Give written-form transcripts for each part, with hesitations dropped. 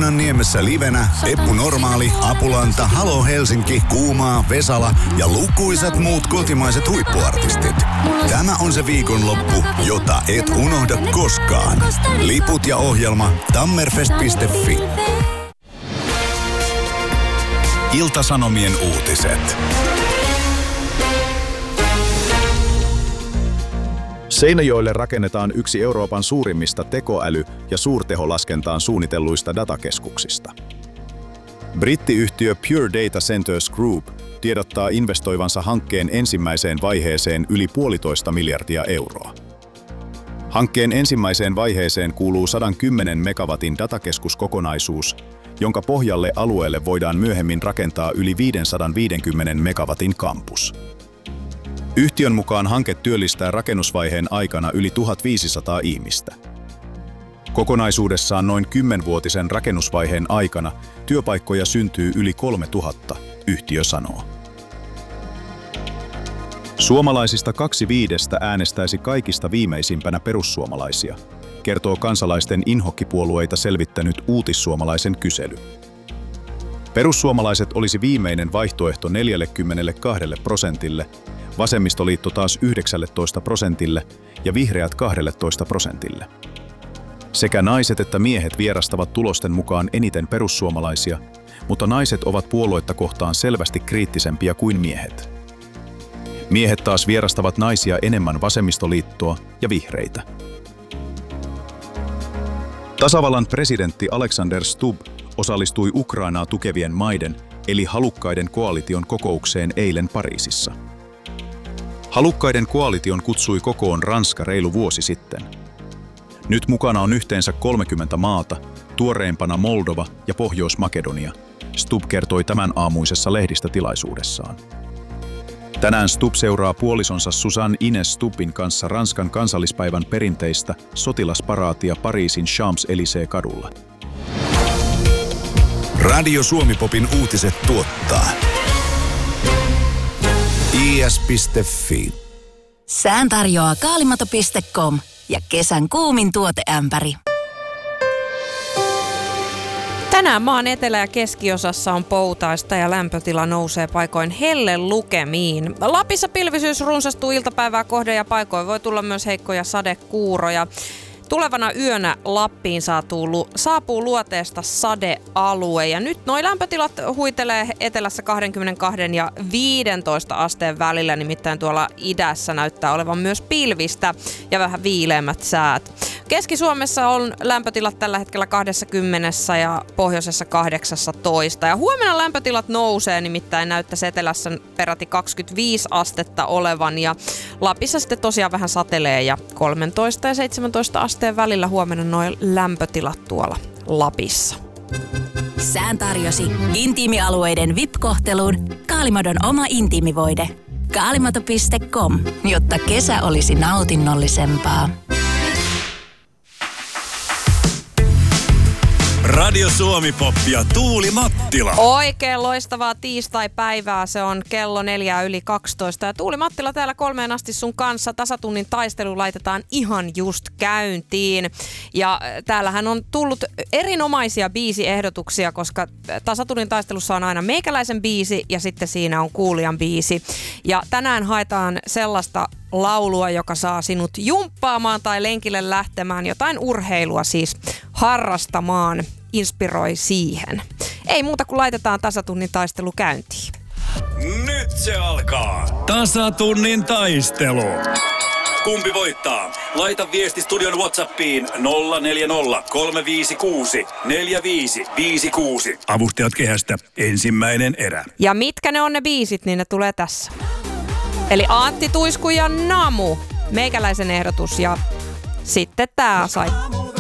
Haminanniemessä livenä Eppu Normaali, Apulanta, Halo Helsinki, Kuumaa, Vesala ja lukuisat muut kotimaiset huippuartistit. Tämä on se viikonloppu, jota et unohda koskaan. Liput ja ohjelma tammerfest.fi. Ilta-Sanomien uutiset. Seinäjoelle rakennetaan yksi Euroopan suurimmista tekoäly- ja suurteholaskentaan suunnitelluista datakeskuksista. Brittiyhtiö Pure Data Centers Group tiedottaa investoivansa hankkeen ensimmäiseen vaiheeseen yli 1,5 miljardia euroa. Hankkeen ensimmäiseen vaiheeseen kuuluu 110 megawatin datakeskuskokonaisuus, jonka pohjalle alueelle voidaan myöhemmin rakentaa yli 550 megawatin kampus. Yhtiön mukaan hanke työllistää rakennusvaiheen aikana yli 1500 ihmistä. Kokonaisuudessaan noin 10-vuotisen rakennusvaiheen aikana työpaikkoja syntyy yli 3000, yhtiö sanoo. Suomalaisista 2/5 äänestäisi kaikista viimeisimpänä perussuomalaisia, kertoo kansalaisten inhokkipuolueita selvittänyt Uutissuomalaisen kysely. Perussuomalaiset olisi viimeinen vaihtoehto 42%, vasemmistoliitto taas 19% ja vihreät 12%. Sekä naiset että miehet vierastavat tulosten mukaan eniten perussuomalaisia, mutta naiset ovat puoluetta kohtaan selvästi kriittisempiä kuin miehet. Miehet taas vierastavat naisia enemmän vasemmistoliittoa ja vihreitä. Tasavallan presidentti Alexander Stubb osallistui Ukrainaa tukevien maiden eli halukkaiden koalition kokoukseen eilen Pariisissa. Halukkaiden koalition kutsui kokoon Ranska reilu vuosi sitten. Nyt mukana on yhteensä 30 maata, tuoreimpana Moldova ja Pohjois-Makedonia, Stubb kertoi tämän aamuisessa lehdistötilaisuudessaan. Tänään Stubb seuraa puolisonsa Suzanne Ines Stubbin kanssa Ranskan kansallispäivän perinteistä sotilasparaatia Pariisin Champs-Élysées-kadulla. Radio Suomi-popin uutiset tuottaa is.fi. Sään tarjoaa kaalimato.com ja kesän kuumin tuoteämpäri. Tänään maan etelä- ja keskiosassa on poutaista ja lämpötila nousee paikoin hellelukemiin. Lapissa pilvisyys runsastuu iltapäivää kohden ja paikoin voi tulla myös heikkoja sadekuuroja. Tulevana yönä Lappiin saapuu luoteesta sadealue ja nyt noi lämpötilat huitelee etelässä 22 ja 15 asteen välillä, nimittäin tuolla idässä näyttää olevan myös pilvistä ja vähän viileämmät säät. Keski-Suomessa on lämpötilat tällä hetkellä 20 ja pohjoisessa 18 ja huomenna lämpötilat nousee, nimittäin näyttäisi etelässä peräti 25 astetta olevan ja Lapissa sitten tosiaan vähän satelee ja 13 ja 17 asteen välillä huomenna noin lämpötilat tuolla Lapissa. Sään tarjosi intiimialueiden VIP-kohteluun Kaalimadon oma intiimivoide. Kaalimato.com, jotta kesä olisi nautinnollisempaa. Radio Suomi-pop ja Tuuli Mattila. Oikein loistavaa tiistai-päivää. Se on kello 4:12. Ja Tuuli Mattila täällä 3 asti sun kanssa. Tasatunnin taistelu laitetaan ihan just käyntiin. Ja täällähän on tullut erinomaisia biisiehdotuksia, koska tasatunnin taistelussa on aina meikäläisen biisi ja sitten siinä on kuulijan biisi. Ja tänään haetaan sellaista laulua, joka saa sinut jumppaamaan tai lenkille lähtemään, jotain urheilua siis harrastamaan, inspiroi siihen. Ei muuta kuin laitetaan tasatunnin taistelu käyntiin. Nyt se alkaa. Tasatunnin taistelu. Kumpi voittaa? Laita viesti studion WhatsAppiin 040 356 4556. Avustajat kehästä ensimmäinen erä. Ja mitkä ne on ne biisit, niin ne tulee tässä. Eli Antti Tuisku ja Namu, meikäläisen ehdotus ja sitten tää sai.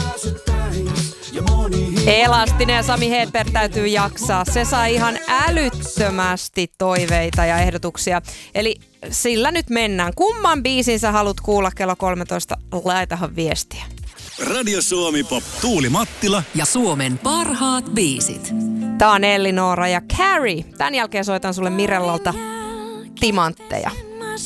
Elastinen ja Sami Hedberg täytyy jaksaa. Se sai ihan älyttömästi toiveita ja ehdotuksia. Eli sillä nyt mennään. Kumman biisin sä haluat kuulla kello 13? Laitahan viestiä. Radio Suomi Pop, Tuuli Mattila ja Suomen parhaat biisit. Tää on Elli Noora ja Carrie. Tän jälkeen soitan sulle Mirellalta Timantteja.